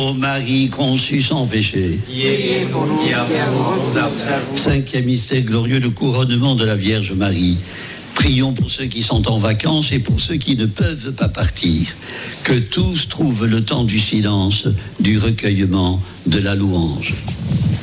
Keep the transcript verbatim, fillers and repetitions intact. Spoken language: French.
Ô Marie conçue sans péché. Priez pour nous qui avons nous à vous. Cinquième mystère glorieux, le couronnement de la Vierge Marie. Prions pour ceux qui sont en vacances et pour ceux qui ne peuvent pas partir. Que tous trouvent le temps du silence, du recueillement, de la louange.